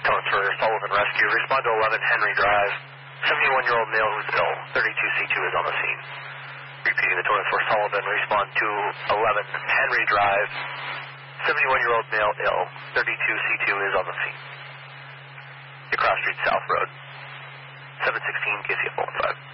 Tones for Sullivan Rescue. Respond to 11 Henry Drive. 71-year-old male who's ill. 32C2 is on the scene. Repeating the tones for Sullivan. Respond to 11 Henry Drive. 71-year-old male ill. 32C2 is on the scene. The Cross Street South Road. 716 KCF 115.